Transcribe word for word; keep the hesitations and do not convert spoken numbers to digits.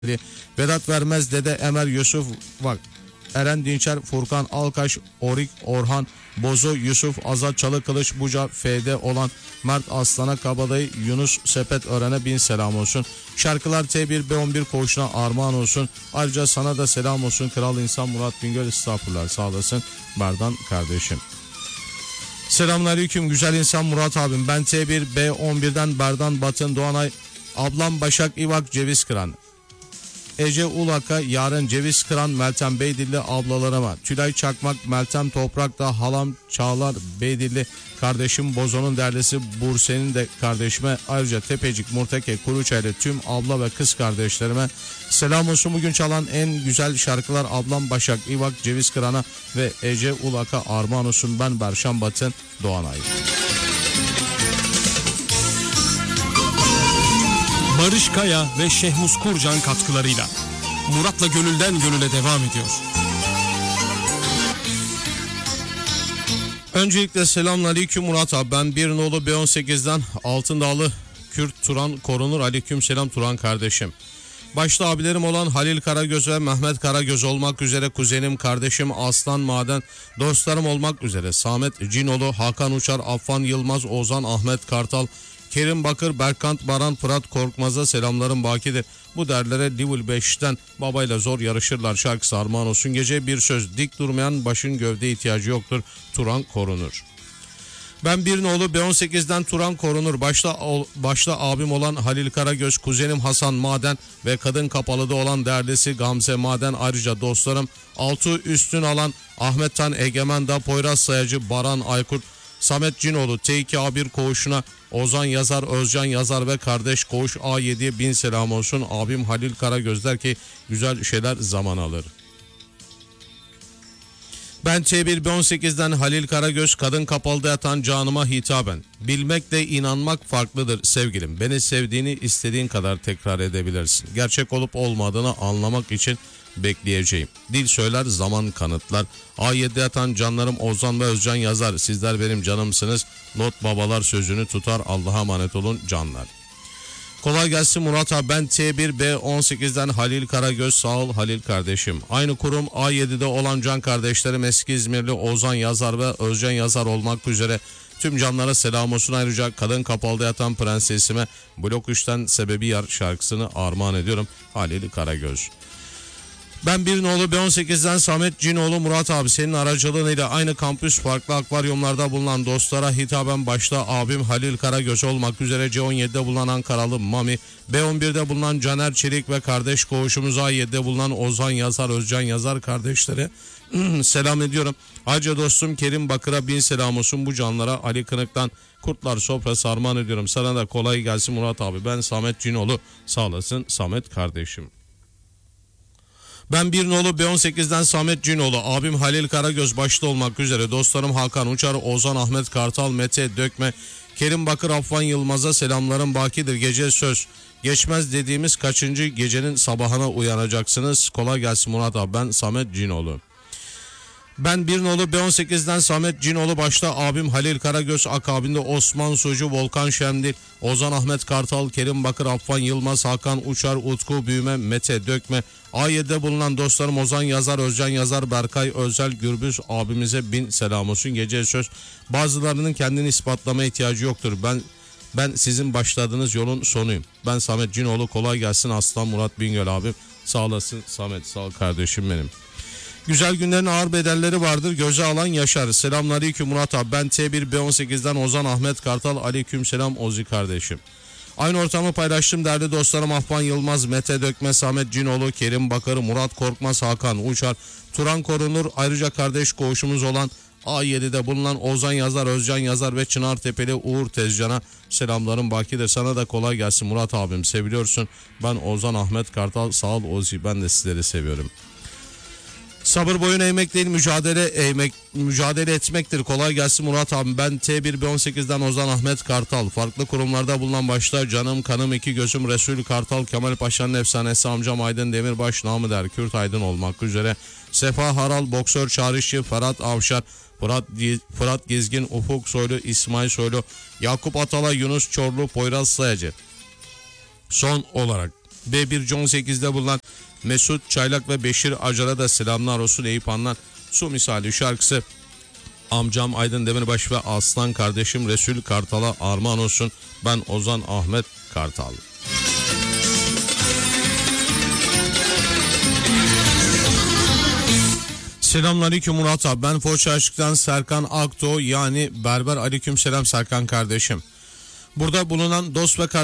Vedat Vermez, Dede Emer, Yusuf Vak, Eren Dinçer, Furkan Alkaş, Orik Orhan, Bozo, Yusuf, Azat Çalıkılıç, Buca, F'de olan Mert Aslan'a, Kabadayı, Yunus Sepet Ören'e bin selam olsun. Şarkılar T bir B on bir koğuşuna armağan olsun. Ayrıca sana da selam olsun. Kral insan Murat Bingöl, estağfurullah, sağ olasın Berdan kardeşim. Selamünaleyküm güzel insan Murat abim. Ben T bir B on birden Berdan Batın Doğanay, ablam Başak İvak Ceviz Kıran, Ece Ulak'a, Yaren Ceviz Kıran, Meltem Beydilli ablalarıma, Tülay Çakmak, Meltem Toprak'ta, halam Çağlar Beydilli, kardeşim Bozo'nun derlisi Burse'nin de kardeşime, ayrıca Tepecik, Murteke, Kuruçaylı tüm abla ve kız kardeşlerime selam olsun. Bugün çalan en güzel şarkılar ablam Başak İvak Ceviz Kıran'a ve Ece Ulak'a armağan olsun. Ben Berşan Batın Doğanay. Barış Kaya ve Şehmus Kurcan katkılarıyla Murat'la gönülden gönüle devam ediyor. Öncelikle selamünaleyküm Murat abi. Ben bir nolu B on sekizden Altındağlı Kürt Turan Korunur. Aleyküm selam Turan kardeşim. Başta abilerim olan Halil Karagöz ve Mehmet Karagöz olmak üzere kuzenim, kardeşim Aslan Maden, dostlarım olmak üzere Samet Cinoğlu, Hakan Uçar, Affan Yılmaz, Ozan Ahmet Kartal, Kerim Bakır, Berkant Baran, Fırat Korkmaz'a selamlarım bakidir. Bu derlere Level beşten babayla zor yarışırlar şarkısı armağan olsun. Gece bir söz, dik durmayan başın gövde ihtiyacı yoktur. Turan Korunur. Ben bir nolu B on sekizden Turan Korunur. Başta, başta abim olan Halil Karagöz, kuzenim Hasan Maden ve kadın kapalıda olan derdesi Gamze Maden. Ayrıca dostlarım altı üstün alan Ahmet Tan Egemen Da, Poyraz Sayacı, Baran Aykurt, Samet Cinoğlu, T iki A bir koğuşuna, Ozan Yazar, Özcan Yazar ve kardeş koğuş A yediye bin selam olsun. Abim Halil Karagöz der ki güzel şeyler zaman alır. Ben T bir B on sekizden Halil Karagöz, kadın kapalıda yatan canıma hitaben. Bilmekle inanmak farklıdır sevgilim. Beni sevdiğini istediğin kadar tekrar edebilirsin. Gerçek olup olmadığını anlamak için bekleyeceğim. Dil söyler, zaman kanıtlar. A yedide yatan canlarım Ozan ve Özcan Yazar. Sizler benim canımsınız. Not babalar sözünü tutar. Allah'a emanet olun canlar. Kolay gelsin Murat abi. Ben T bir B on sekizden Halil Karagöz. Sağ ol Halil kardeşim. Aynı kurum A yedide olan can kardeşlerim eski İzmirli Ozan Yazar ve Özcan Yazar olmak üzere tüm canlara selam olsun. Ayrıca kadın kapalıda yatan prensesime Blok üçten Sebebi Yar şarkısını armağan ediyorum. Halil Karagöz. Ben bir nolu B on sekizden Samet Cinoğlu. Murat abi, senin aracılığıyla aynı kampüs farklı akvaryumlarda bulunan dostlara hitaben başta abim Halil Karagöz olmak üzere C on yedide bulunan Ankaralı Mami, B on birde bulunan Caner Çelik ve kardeş koğuşumuz A yedide bulunan Ozan Yazar, Özcan Yazar kardeşlere selam ediyorum. Ayrıca dostum Kerim Bakır'a bin selam olsun. Bu canlara Ali Kınık'tan Kurtlar Sofrası armağan ediyorum. Sana da kolay gelsin Murat abi. Ben Samet Cinoğlu. Sağ olasın Samet kardeşim. Ben bir nolu B on sekizden Samet Cinoğlu, abim Halil Karagöz başta olmak üzere dostlarım Hakan Uçar, Ozan Ahmet Kartal, Mete Dökme, Kerim Bakır, Affan Yılmaz'a selamlarım bakidir. Gece söz geçmez dediğimiz kaçıncı gecenin sabahına uyanacaksınız. Kolay gelsin Murat abi. Ben Samet Cinoğlu. Ben bir nolu B on sekizden Samet Cinoğlu başta abim Halil Karagöz, akabinde Osman Sucu, Volkan Şemdil, Ozan Ahmet Kartal, Kerim Bakır, Affan Yılmaz, Hakan Uçar, Utku Büyüme, Mete Dökme, A yedide bulunan dostlarım Ozan Yazar, Özcan Yazar, Berkay Özel, Gürbüz abimize bin selam olsun. Gece söz, bazılarının kendini ispatlama ihtiyacı yoktur. Ben ben sizin başladığınız yolun sonuyum. Ben Samet Cinoğlu. Kolay gelsin Aslan Murat Bingöl abim. Sağ olasın Samet, sağ ol kardeşim benim. Güzel günlerin ağır bedelleri vardır. Göze alan yaşar. Selamünaleyküm Murat abi. Ben T bir B on sekizden Ozan Ahmet Kartal. Aleyküm selam Ozi kardeşim. Aynı ortamı paylaştım değerli dostlarım Affan Yılmaz, Mete Dökme, Samet Cinoğlu, Kerim Bakır, Murat Korkmaz, Hakan Uçar, Turan Korunur. Ayrıca kardeş koğuşumuz olan A yedide bulunan Ozan Yazar, Özcan Yazar ve Çınar Tepeli Uğur Tezcan'a selamlarım bakidir. Sana da kolay gelsin Murat abim. Seviliyorsun. Ben Ozan Ahmet Kartal. Sağ ol Ozi. Ben de sizleri seviyorum. Sabır boyun eğmek değil, mücadele eğmek, mücadele etmektir. Kolay gelsin Murat abi. Ben T bir B on sekizden Ozan Ahmet Kartal. Farklı kurumlarda bulunan başta canım kanım iki gözüm Resul Kartal, Kemal Paşa'nın efsanesi amcam Aydın Demirbaş, namı der Kürt Aydın olmak üzere Sefa Haral, boksör çağrışçı Ferhat Avşar, Fırat, Fırat Gezgin, Ufuk Soylu, İsmail Soylu, Yakup Atalay, Yunus Çorlu, Poyraz Sayacı. Son olarak B bir John sekizde bulunan Mesut Çaylak ve Beşir Acar'a da selamlar olsun. Eyüp Han'dan Su Misali şarkısı amcam Aydın Demirbaş ve aslan kardeşim Resul Kartal'a armağan olsun. Ben Ozan Ahmet Kartal. Selamünaleyküm Murat abi. Ben Foça Aşık'tan Serkan Akto, yani berber. Aleyküm selam Serkan kardeşim. Burada bulunan dost ve kardeşim